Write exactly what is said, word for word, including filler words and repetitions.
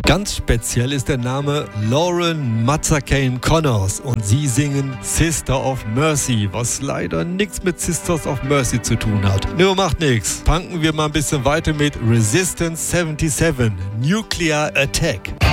Ganz speziell ist der Name Lauren Mazzacane Connors und sie singen Sister of Mercy, was leider nichts mit Sisters of Mercy zu tun hat. Nur macht nichts. Punken wir mal ein bisschen weiter mit Resistance siebenundsiebzig, Nuclear Attack.